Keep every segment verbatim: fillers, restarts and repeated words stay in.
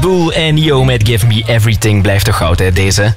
Pitbull en Nio met Give Me Everything. Blijft toch goud, hè, deze.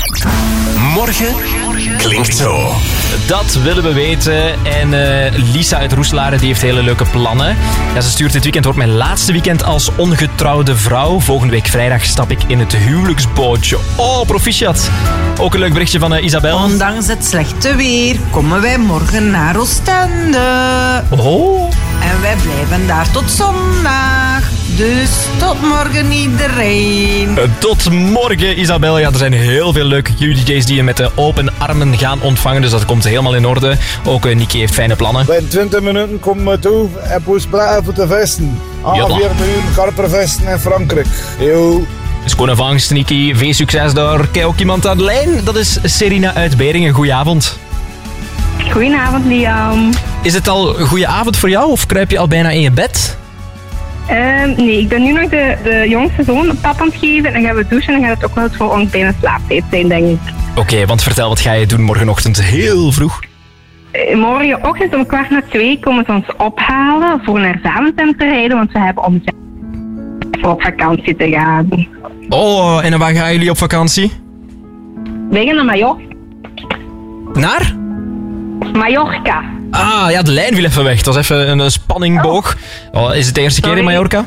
Morgen klinkt zo. Dat willen we weten. En uh, Lisa uit Roeselare die heeft hele leuke plannen. Ja, ze stuurt dit weekend, wordt mijn laatste weekend als ongetrouwde vrouw. Volgende week vrijdag stap ik in het huwelijksbootje. Oh, proficiat. Ook een leuk berichtje van uh, Isabel. Ondanks het slechte weer komen wij morgen naar Oostende. Oh. En wij blijven daar tot zondag. Dus tot morgen iedereen. Tot morgen, Isabel. Ja, er zijn heel veel leuke Q D J's die je met de open armen gaan ontvangen. Dus dat komt helemaal in orde. Ook uh, Niki heeft fijne plannen. Bij twintig minuten komen we toe en poes blijven voor te vesten. Ah, vier miljoen karpervesten in Frankrijk. Yo. Schone vangst, Niki. Veel succes daar. Kijk ook iemand aan de lijn. Dat is Serena uit Beringen. Goedenavond. Goedenavond, Liam. Is het al een goede avond voor jou of kruip je al bijna in je bed? Uh, nee, ik ben nu nog de, de jongste zoon een pap aan het geven. En dan gaan we douchen en dan gaat het ook wel eens voor ons bijna slaaptijd zijn, denk ik. Oké, okay, want vertel, wat ga je doen morgenochtend heel vroeg? Uh, morgenochtend om kwart na twee komen ze ons ophalen voor naar Zaventem te rijden. Want we hebben om voor op vakantie te gaan. Oh, en waar gaan jullie op vakantie? Wij gaan naar Mallorca. Naar? Mallorca. Ah, ja, de lijn viel even weg. Het was even een spanningboog. Oh, is het de eerste Sorry. keer in Mallorca?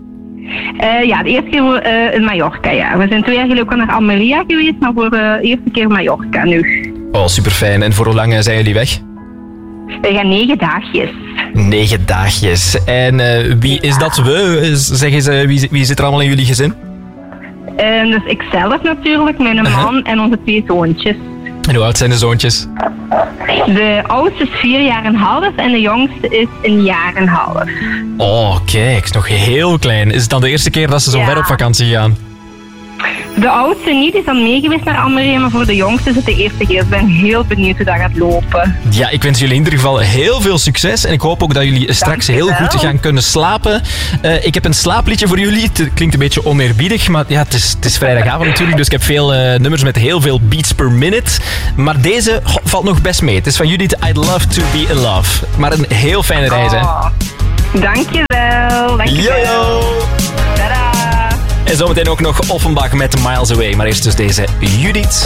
Uh, ja, de eerste keer uh, in Mallorca, ja. We zijn twee jaar geleden ook al naar Almeria geweest, maar voor de eerste keer Mallorca nu. Oh, super fijn. En voor hoe lang zijn jullie weg? We gaan negen dagjes. Negen dagjes. En uh, wie is dat we? Zeg eens, uh, wie, wie zit er allemaal in jullie gezin? Uh, dus ikzelf natuurlijk, mijn man uh-huh. en onze twee zoontjes. En hoe oud zijn de zoontjes? De oudste is vier jaar en half en de jongste is een jaar en half. Oh, kijk, nog heel klein. Is het dan de eerste keer dat ze zo ja. ver op vakantie gaan? De oudste niet, is dan mee geweest naar Almeria, maar voor de jongste is het de eerste keer. Ik ben heel benieuwd hoe dat gaat lopen. Ja, ik wens jullie in ieder geval heel veel succes en ik hoop ook dat jullie straks heel goed gaan kunnen slapen. Uh, ik heb een slaapliedje voor jullie. Het klinkt een beetje oneerbiedig, maar ja, het is, het is vrijdagavond natuurlijk, dus ik heb veel uh, nummers met heel veel beats per minute. Maar deze oh, valt nog best mee. Het is van Judith, I'd Love to Be in Love. Maar een heel fijne reis, hè. Oh, dankjewel. Dankjewel. Yo. Tada. En zometeen ook nog Offenbach met Miles Away. Maar eerst dus deze Judith.